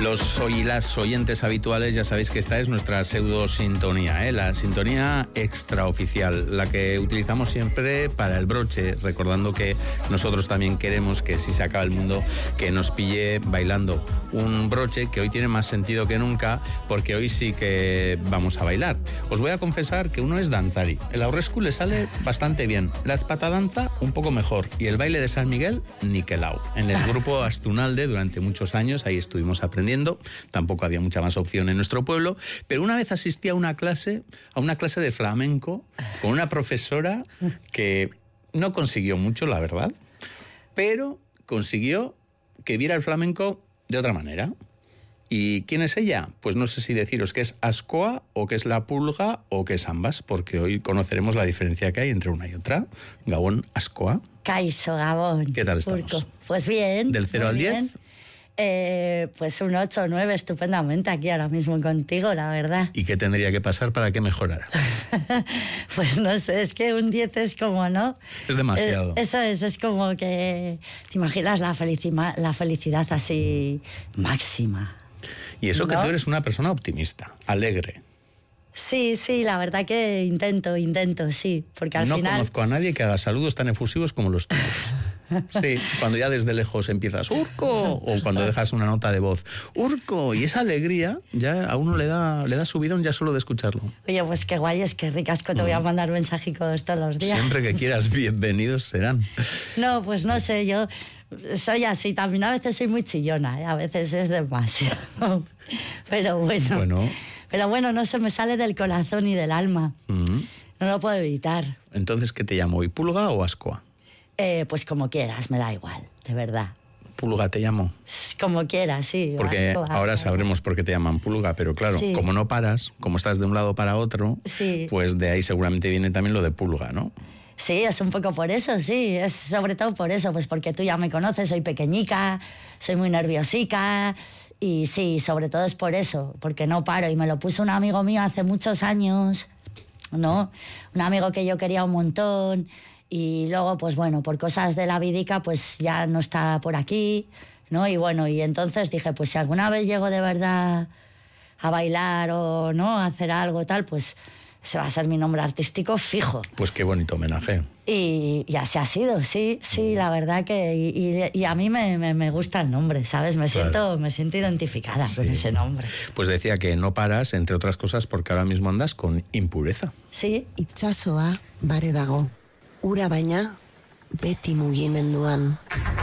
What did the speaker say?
Los y las oyentes habituales ya sabéis que esta es nuestra pseudo-sintonía, la sintonía extraoficial, la que utilizamos siempre para el broche, recordando que nosotros también queremos que si se acaba el mundo, que nos pille bailando. Un broche que hoy tiene más sentido que nunca, porque hoy sí que vamos a bailar. Os voy a confesar que uno es danzari. El aurrescu le sale bastante bien, la espatadanza un poco mejor, y el baile de San Miguel, niquelau. En el grupo Astunalde durante muchos años, ahí estuvimos aprendiendo. Tampoco había mucha más opción en nuestro pueblo, pero una vez asistí a una clase de flamenco con una profesora que no consiguió mucho, la verdad, pero consiguió que viera el flamenco de otra manera. ¿Y quién es ella? Pues no sé si deciros que es Azkoa o que es la Pulga o que es ambas, porque hoy conoceremos la diferencia que hay entre una y otra. Gabón, Azkoa. Kaixo, Gabón. ¿Qué tal estamos? Urko. Pues bien. ¿Del 0 al 10? Pues un 8 o 9 estupendamente aquí ahora mismo contigo, la verdad. ¿Y qué tendría que pasar para que mejorara? Pues no sé, es que un 10 es como, ¿no? Es demasiado. Eso es como que te imaginas la felicidad así máxima. Y eso, ¿no? Que tú eres una persona optimista, alegre. Sí, la verdad que intento, sí, porque al final... No conozco a nadie que haga saludos tan efusivos como los tuyos. Sí, cuando ya desde lejos empiezas ¡Urco! O cuando dejas una nota de voz ¡Urco! Y esa alegría ya a uno le da subidón ya solo de escucharlo. Oye, pues qué guay, es que ricasco, te voy a mandar mensajicos todos los días. Siempre que quieras, bienvenidos serán. No, pues no sé, yo soy así, también a veces soy muy chillona, a veces es demasiado. Pero bueno. Pero bueno, no se me sale del corazón y del alma. No lo puedo evitar. Entonces, ¿qué te llamo hoy? ¿Pulga o Azkoa? Pues como quieras, me da igual, de verdad. ¿Pulga te llamo? Como quieras, sí. Porque Azkoa, ahora sabremos por qué te llaman Pulga, pero claro, sí. Como no paras, como estás de un lado para otro, sí. Pues de ahí seguramente viene también lo de Pulga, ¿no? Sí, es un poco por eso, sí, es sobre todo por eso, pues porque tú ya me conoces, soy pequeñica, soy muy nerviosica y sí, sobre todo es por eso, porque no paro y me lo puso un amigo mío hace muchos años, ¿no? Un amigo que yo quería un montón y luego, pues bueno, por cosas de la vidica, pues ya no está por aquí, ¿no? Y bueno, y entonces dije, pues si alguna vez llego de verdad a bailar o, ¿no?, a hacer algo tal, pues... ese va a ser mi nombre artístico fijo. Pues qué bonito homenaje. Y así ha sido, sí, la verdad que... Y a mí me gusta el nombre, ¿sabes? Me siento identificada con ese nombre. Pues decía que no paras, entre otras cosas, porque ahora mismo andas con impureza. Sí. Itsasoa bare dago. Ura baina beti mugimenduan.